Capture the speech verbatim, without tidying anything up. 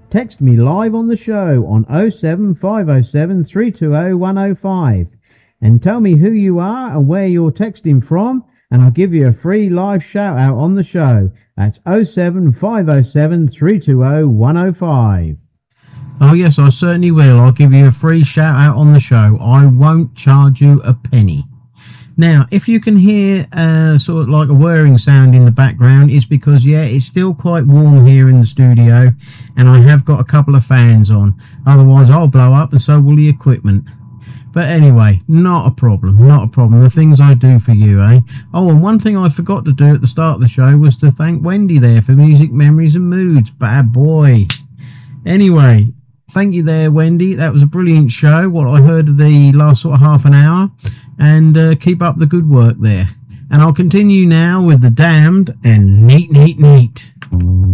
text me live on the show on oh seven five oh seven, three two oh, one oh five and tell me who you are and where you're texting from, and I'll give you a free live shout out on the show. That's oh seven five oh seven, three two oh, one oh five. Oh yes, I certainly will. I'll give you a free shout out on the show. I won't charge you a penny. Now, if you can hear uh, sort of like a whirring sound in the background, it's because, yeah, it's still quite warm here in the studio, and I have got a couple of fans on. Otherwise, I'll blow up, and so will the equipment. But anyway, not a problem, not a problem. The things I do for you, eh? Oh, and one thing I forgot to do at the start of the show was to thank Wendy there for Music, Memories and Moods. Bad boy. Anyway, thank you there, Wendy. That was a brilliant show, what I heard of the last sort of half an hour. And uh, keep up the good work there. And I'll continue now with The Damned and Neat, Neat, Neat.